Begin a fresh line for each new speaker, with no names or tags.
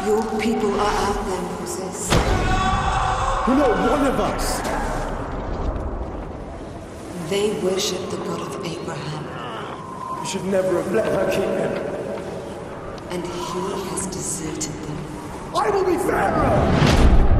Your people are out there, Moses.
You're not one of us!
They worship the God of Abraham.
You should never have let her keep him.
And he has deserted them.
I will be Pharaoh!